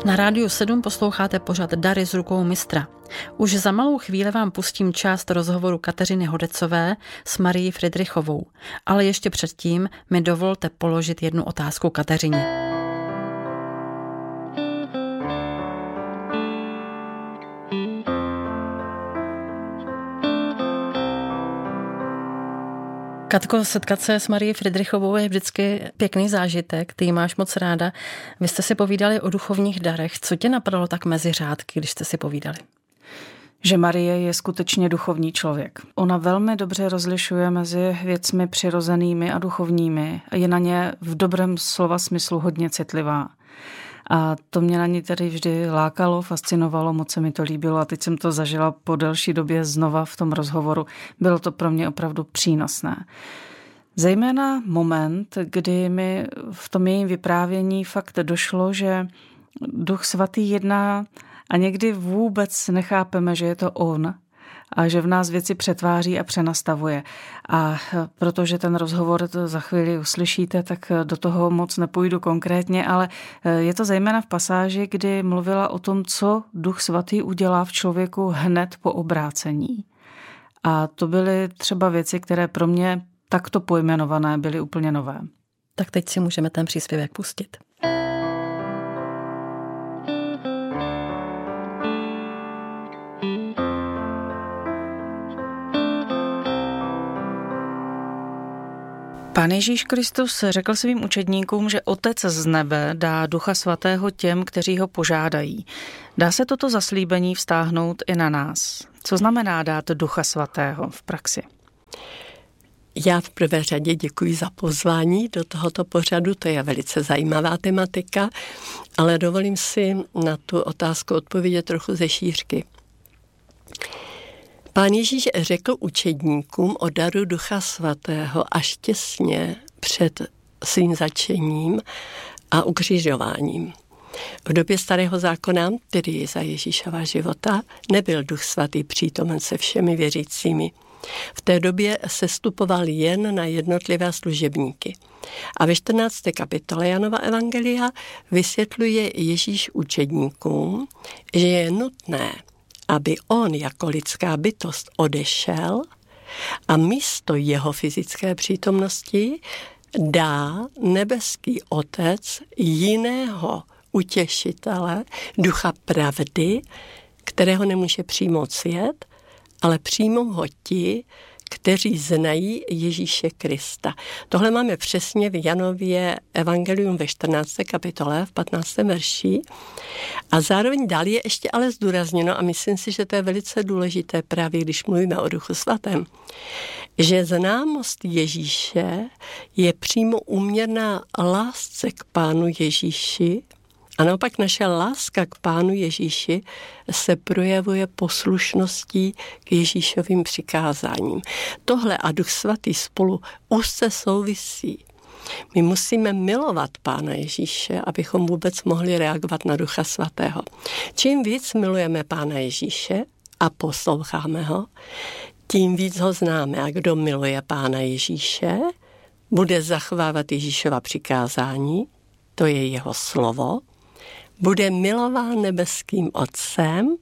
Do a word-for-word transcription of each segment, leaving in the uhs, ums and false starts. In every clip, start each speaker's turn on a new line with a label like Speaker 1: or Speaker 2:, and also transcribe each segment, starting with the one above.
Speaker 1: Na Rádiu sedm posloucháte pořad Dary z rukou mistra. Už za malou chvíli vám pustím část rozhovoru Kateřiny Hodecové s Marií Fridrichovou, ale ještě předtím mi dovolte položit jednu otázku Kateřině. Katko, setkat se s Marií Fridrichovou je vždycky pěkný zážitek, ty ji máš moc ráda. Vy jste si povídali o duchovních darech. Co tě napadlo tak mezi řádky, když jste si povídali?
Speaker 2: Že Marie je skutečně duchovní člověk. Ona velmi dobře rozlišuje mezi věcmi přirozenými a duchovními. Je na ně v dobrém slova smyslu hodně citlivá. A to mě na ní tady vždy lákalo, fascinovalo, moc se mi to líbilo a teď jsem to zažila po delší době znova v tom rozhovoru. Bylo to pro mě opravdu přínosné. Zejména moment, kdy mi v tom jejím vyprávění fakt došlo, že Duch Svatý jedná a někdy vůbec nechápeme, že je to on a že v nás věci přetváří a přenastavuje. A protože ten rozhovor to za chvíli uslyšíte, tak do toho moc nepůjdu konkrétně, ale je to zejména v pasáži, kdy mluvila o tom, co Duch Svatý udělá v člověku hned po obrácení. A to byly třeba věci, které pro mě takto pojmenované byly úplně nové.
Speaker 1: Tak teď si můžeme ten příspěvek pustit.
Speaker 2: Pán Ježíš Kristus řekl svým učedníkům, že Otec z nebe dá Ducha Svatého těm, kteří ho požádají. Dá se toto zaslíbení vztáhnout i na nás? Co znamená dát Ducha Svatého v praxi?
Speaker 3: Já v prvé řadě děkuji za pozvání do tohoto pořadu, to je velice zajímavá tematika, ale dovolím si na tu otázku odpovědět trochu ze šířky. Pán Ježíš řekl učedníkům o daru Ducha Svatého až těsně před svým zatčením a ukřižováním. V době Starého zákona, tedy za Ježíšova života, nebyl Duch Svatý přítomen se všemi věřícími. V té době sestupoval jen na jednotlivé služebníky. A ve čtrnácté kapitole Janova evangelia vysvětluje Ježíš učedníkům, že je nutné, aby on jako lidská bytost odešel a místo jeho fyzické přítomnosti dá nebeský Otec jiného utěšitele, Ducha pravdy, kterého nemůže přijmout svět, ale přijmou ho ti, kteří znají Ježíše Krista. Tohle máme přesně v Janově evangelium ve čtrnácté kapitole, v patnáctém verši. A zároveň dál je ještě ale zdůrazněno, a myslím si, že to je velice důležité právě, když mluvíme o Duchu Svatém, že známost Ježíše je přímo úměrná lásce k Pánu Ježíši, a naopak naše láska k Pánu Ježíši se projevuje poslušností k Ježíšovým přikázáním. Tohle a Duch Svatý spolu úzce souvisí. My musíme milovat Pána Ježíše, abychom vůbec mohli reagovat na Ducha Svatého. Čím víc milujeme Pána Ježíše a posloucháme ho, tím víc ho známe. A kdo miluje Pána Ježíše, bude zachovávat Ježíšova přikázání, to je jeho slovo, bude milován nebeským Otcem,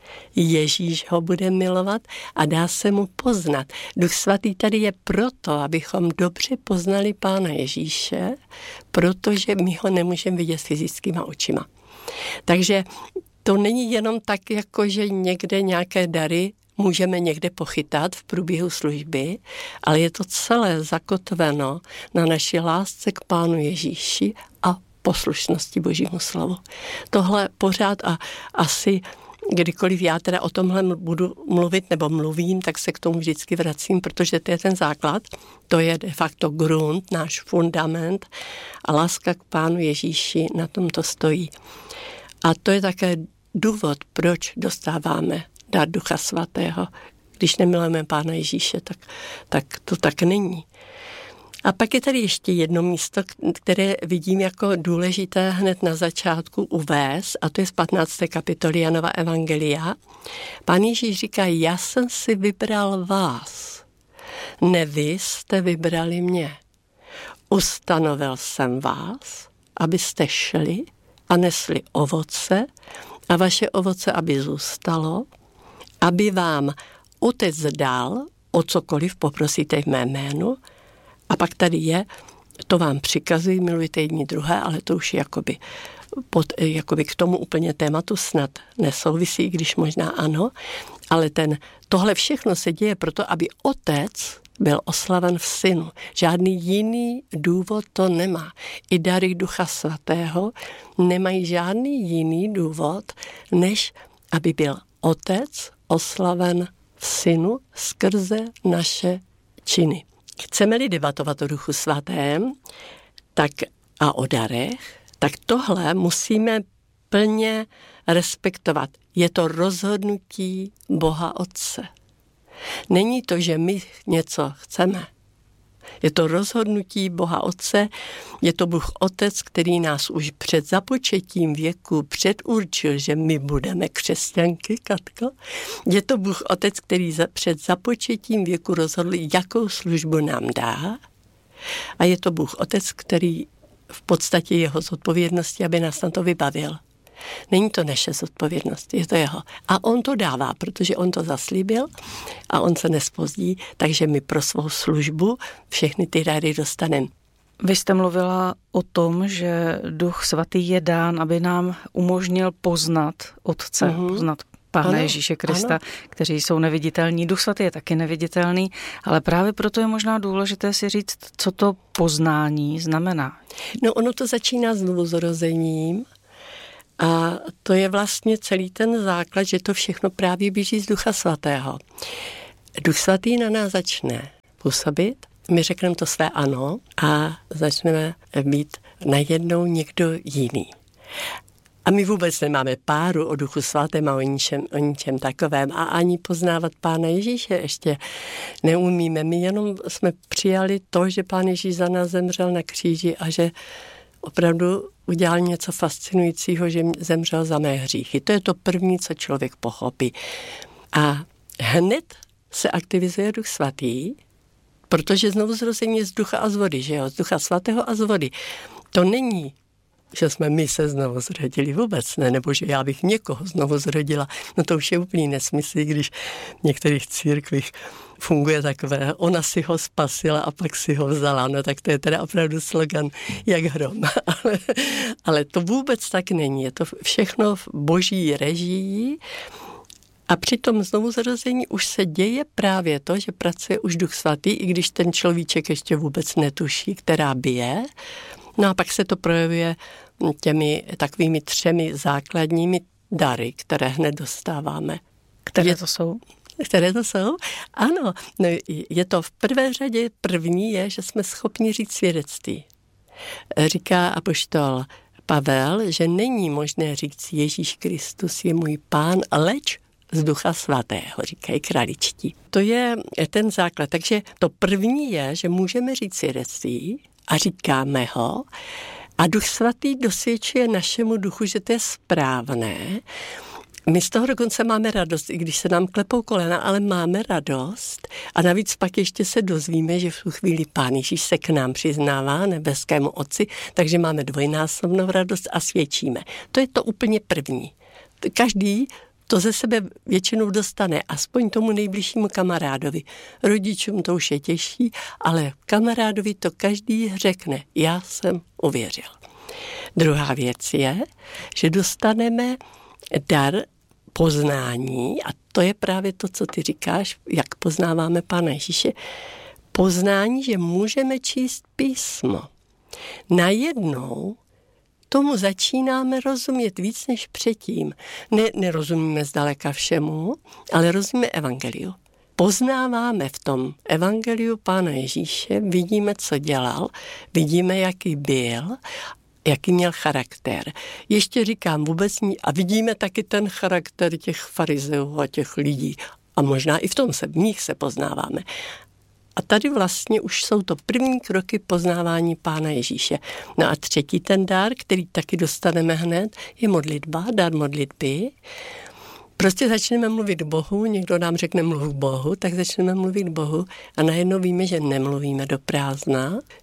Speaker 3: Ježíš ho bude milovat a dá se mu poznat. Duch Svatý tady je proto, abychom dobře poznali Pána Ježíše, protože my ho nemůžeme vidět fyzickýma očima. Takže to není jenom tak, jako že někde nějaké dary můžeme někde pochytat v průběhu služby, ale je to celé zakotveno na naší lásce k Pánu Ježíši a poslušnosti Božímu slovu. Tohle pořád a asi kdykoliv já teda o tomhle budu mluvit nebo mluvím, tak se k tomu vždycky vracím, protože to je ten základ, to je de facto grunt, náš fundament a láska k Pánu Ježíši na tom to stojí. A to je také důvod, proč dostáváme dar Ducha Svatého. Když nemilujeme Pána Ježíše, tak, tak to tak není. A pak je tady ještě jedno místo, které vidím jako důležité hned na začátku uvést, a to je z patnácté kapitoly Janova evangelia. Pán Ježíš říká, já jsem si vybral vás, ne vy jste vybrali mě. Ustanovil jsem vás, abyste šli a nesli ovoce a vaše ovoce, aby zůstalo, aby vám Otec dal, o cokoliv poprosíte v mé jménu. A pak tady je, to vám přikazují, milujte jedni druhé, ale to už jakoby, pod, jakoby k tomu úplně tématu snad nesouvisí, když možná ano, ale ten, tohle všechno se děje proto, aby Otec byl oslaven v Synu. Žádný jiný důvod to nemá. I dary Ducha Svatého nemají žádný jiný důvod, než aby byl Otec oslaven v Synu skrze naše činy. Chceme-li debatovat o Duchu Svatém tak a o darech, tak tohle musíme plně respektovat. Je to rozhodnutí Boha Otce. Není to, že my něco chceme. Je to rozhodnutí Boha Otce, je to Bůh Otec, který nás už před započetím věku předurčil, že my budeme křesťanky, Katko. Je to Bůh Otec, který za, před započetím věku rozhodl, jakou službu nám dá. A je to Bůh Otec, který v podstatě jeho zodpovědnosti, aby nás na to vybavil. Není to naše zodpovědnost, je to jeho. A on to dává, protože on to zaslíbil a on se nespozdí, takže my pro svou službu všechny ty dary dostaneme.
Speaker 2: Vy jste mluvila o tom, že Duch Svatý je dán, aby nám umožnil poznat Otce, mm-hmm. poznat Pána ano, Ježíše Krista, ano. kteří jsou neviditelní. Duch Svatý je taky neviditelný, ale právě proto je možná důležité si říct, co to poznání znamená.
Speaker 3: No ono to začíná znovuzrozením. A to je vlastně celý ten základ, že to všechno právě běží z Ducha Svatého. Duch Svatý na nás začne působit, my řekneme to své ano a začneme být najednou někdo jiný. A my vůbec nemáme páru o Duchu Svatém a o ničem, o ničem takovém a ani poznávat Pána Ježíše ještě neumíme. My jenom jsme přijali to, že Pán Ježíš za nás zemřel na kříži a že opravdu udělal něco fascinujícího, že zemřel za mé hříchy. To je to první, co člověk pochopí. A hned se aktivizuje Duch Svatý, protože znovu zrození je z ducha a z vody, že jo? Z Ducha Svatého a z vody. To není, že jsme my se znovu zrodili, vůbec ne, nebo že já bych někoho znovu zrodila. No to už je úplný nesmysl, když v některých církvích funguje takové, ona si ho spasila a pak si ho vzala. No tak to je teda opravdu slogan jak hrom. ale, ale to vůbec tak není. Je to všechno v boží režii a při tom znovuzrození už se děje právě to, že pracuje už Duch Svatý, i když ten človíček ještě vůbec netuší, která bije. No a pak se to projevuje těmi takovými třemi základními dary, které hned dostáváme.
Speaker 2: Které to jsou?
Speaker 3: Které to jsou? Ano, no je to v prvé řadě, první je, že jsme schopni říct svědectví. Říká apoštol Pavel, že není možné říct Ježíš Kristus je můj Pán, leč z Ducha Svatého, říkají kraličtí. To je ten základ. Takže to první je, že můžeme říct svědectví a říkáme ho a Duch Svatý dosvědčuje našemu duchu, že to je správné. My z toho dokonce máme radost, i když se nám klepou kolena, ale máme radost a navíc pak ještě se dozvíme, že v tu chvíli Pán Ježíš se k nám přiznává nebeskému Otci, takže máme dvojnásobnou radost a svědčíme. To je to úplně první. Každý to ze sebe většinou dostane, aspoň tomu nejbližšímu kamarádovi. Rodičům to už je těžší, ale kamarádovi to každý řekne, já jsem uvěřil. Druhá věc je, že dostaneme dar poznání, a to je právě to, co ty říkáš, jak poznáváme Pána Ježíše, poznání, že můžeme číst písmo. Najednou tomu začínáme rozumět víc než předtím. Ne, nerozumíme zdaleka všemu, ale rozumíme evangeliu. Poznáváme v tom evangeliu Pána Ježíše, vidíme, co dělal, vidíme, jaký byl, jaký měl charakter. Ještě říkám vůbec ní, a vidíme taky ten charakter těch farizeů a těch lidí. A možná i v tom se, v nich se poznáváme. A tady vlastně už jsou to první kroky poznávání Pána Ježíše. No a třetí ten dar, který taky dostaneme hned, je modlitba, dar modlitby. Prostě začneme mluvit Bohu, někdo nám řekne mluv k Bohu, tak začneme mluvit Bohu a najednou víme, že nemluvíme do prázdna, že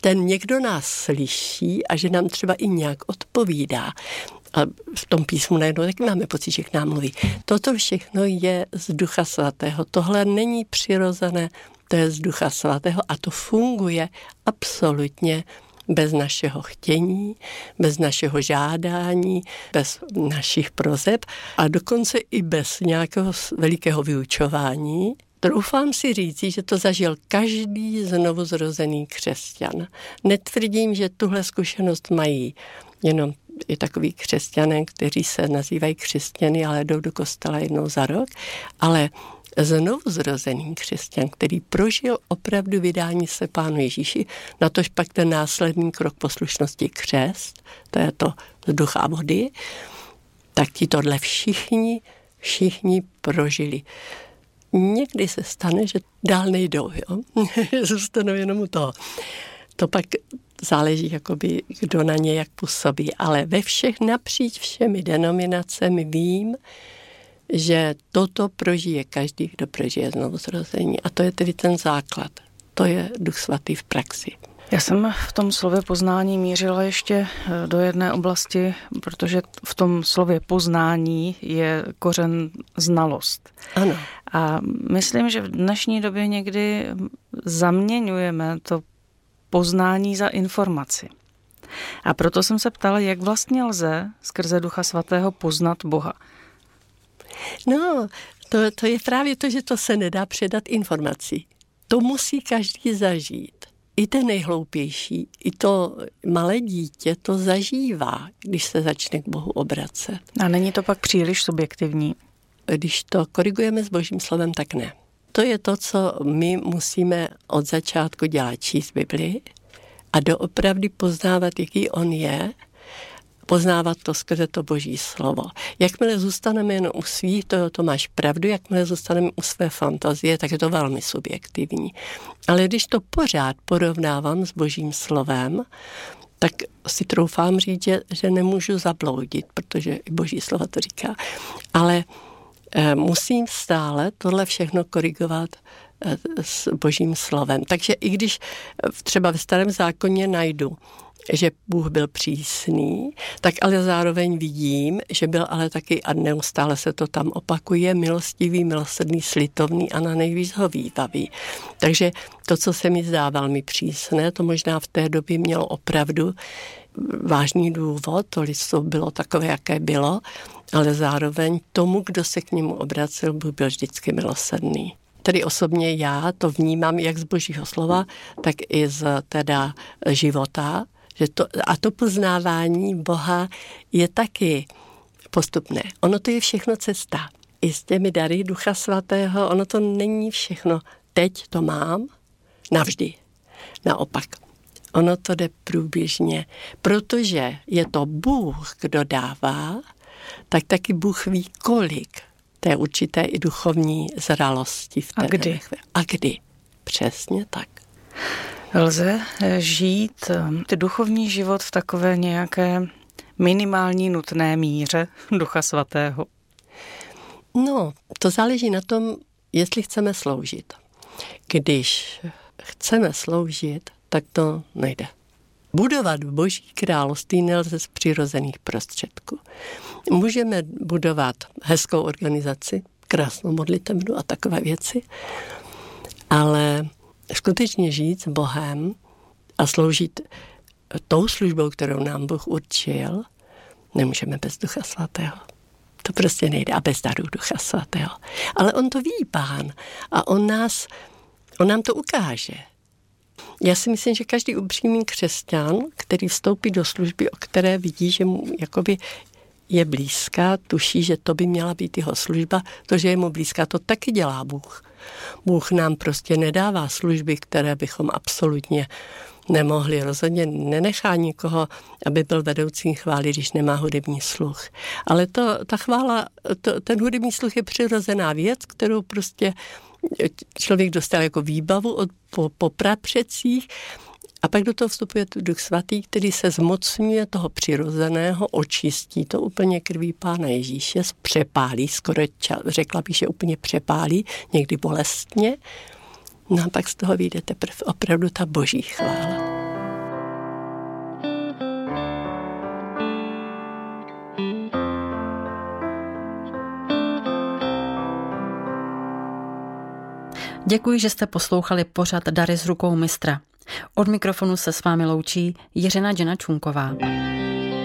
Speaker 3: ten někdo nás slyší a že nám třeba i nějak odpovídá. A v tom písmu najednou taky máme pocit, že k nám mluví. Toto všechno je z Ducha Svatého. Tohle není přirozené, to je z Ducha Svatého a to funguje absolutně bez našeho chtění, bez našeho žádání, bez našich prozeb a dokonce i bez nějakého velikého vyučování. Troufám si říci, že to zažil každý znovuzrozený křesťan. Netvrdím, že tuhle zkušenost mají jenom i takový křesťané, kteří se nazývají křesťany, ale jdou do kostela jednou za rok, ale znovuzrozený křesťan, který prožil opravdu vydání se Pánu Ježíši, natož pak ten následný krok poslušnosti křest, to je to z ducha a vody, tak ti tohle všichni, všichni prožili. Někdy se stane, že dál nejdou, jo? Zůstanou jenom u toho. To pak záleží, jakoby, kdo na ně jak působí, ale ve všech napříč všemi denominacemi vím, že toto prožije každý, kdo prožije znovuzrození. A to je tedy ten základ. To je Duch Svatý v praxi.
Speaker 2: Já jsem v tom slově poznání mířila ještě do jedné oblasti, protože v tom slově poznání je kořen znalost.
Speaker 3: Ano.
Speaker 2: A myslím, že v dnešní době někdy zaměňujeme to poznání za informaci. A proto jsem se ptala, jak vlastně lze skrze Ducha Svatého poznat Boha.
Speaker 3: No, to, to je právě to, že to se nedá předat informací. To musí každý zažít. I ten nejhloupější, i to malé dítě to zažívá, když se začne k Bohu obracet.
Speaker 2: A není to pak příliš subjektivní?
Speaker 3: Když to korigujeme s Božím slovem, tak ne. To je to, co my musíme od začátku dělat, číst Bibli a doopravdy poznávat, jaký on je, poznávat to skrze to Boží slovo. Jakmile zůstaneme jen u svých, to, to máš pravdu, jakmile zůstaneme u své fantazie, tak je to velmi subjektivní. Ale když to pořád porovnávám s Božím slovem, tak si troufám říct, že, že nemůžu zabloudit, protože i Boží slovo to říká. Ale eh, musím stále tohle všechno korigovat eh, s Božím slovem. Takže i když třeba ve Starém zákoně najdu, že Bůh byl přísný, tak ale zároveň vidím, že byl ale taky, a neustále se to tam opakuje, milostivý, milosrdný, slitovný a na nejvíc hovívavý. Takže to, co se mi zdá velmi přísné, to možná v té době mělo opravdu vážný důvod, to lidstvo bylo takové, jaké bylo, ale zároveň tomu, kdo se k němu obracel, Bůh byl vždycky milosrdný. Tedy osobně já to vnímám jak z Božího slova, tak i z teda života, že to, a to poznávání Boha je taky postupné. Ono to je všechno cesta. I s těmi dary Ducha Svatého, ono to není všechno. Teď to mám, navždy. Naopak. Ono to jde průběžně. Protože je to Bůh, kdo dává, tak taky Bůh ví kolik té určité i duchovní zralosti v té
Speaker 2: A kdy?
Speaker 3: A kdy? Přesně tak.
Speaker 2: Lze žít ty duchovní život v takové nějaké minimální nutné míře Ducha Svatého?
Speaker 3: No, to záleží na tom, jestli chceme sloužit. Když chceme sloužit, tak to nejde. Budovat Boží království nelze z přirozených prostředků. Můžeme budovat hezkou organizaci, krásnou modlitebnu a takové věci, ale skutečně žít s Bohem a sloužit tou službou, kterou nám Bůh určil, nemůžeme bez Ducha Svatého. To prostě nejde. A bez darů Ducha Svatého. Ale on to ví, Pán. A on nás, on nám to ukáže. Já si myslím, že každý upřímný křesťan, který vstoupí do služby, o které vidí, že mu jakoby je blízká, tuší, že to by měla být jeho služba, to, že je mu blízká, to taky dělá Bůh. Bůh nám prostě nedává služby, které bychom absolutně nemohli. Rozhodně nenechá nikoho, aby byl vedoucí chvály, když nemá hudební sluch. Ale to, ta chvála, to, ten hudební sluch je přirozená věc, kterou prostě člověk dostal jako výbavu od, po, po prapředcích. A pak do toho vstupuje Duch Svatý, který se zmocňuje toho přirozeného, očistí to úplně krví Pána Ježíše, přepálí, skoro řekla bych, že úplně přepálí, někdy bolestně. No a pak z toho vyjde teprve opravdu ta Boží chvála.
Speaker 1: Děkuji, že jste poslouchali pořad Dary z rukou mistra. Od mikrofonu se s vámi loučí Jiřina Džena Čunková.